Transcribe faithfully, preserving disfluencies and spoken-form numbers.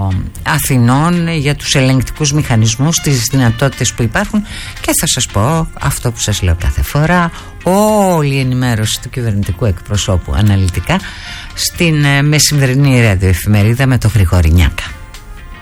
Αθηνών, για τους ελεγκτικούς μηχανισμούς, τις δυνατότητες που υπάρχουν, και θα σας πω αυτό που σας λέω κάθε φορά: όλη η ενημέρωση του κυβερνητικού εκπροσώπου αναλυτικά στην μεσημβρινή ραδιοεφημερίδα με το Γρηγόρη Νιάκα.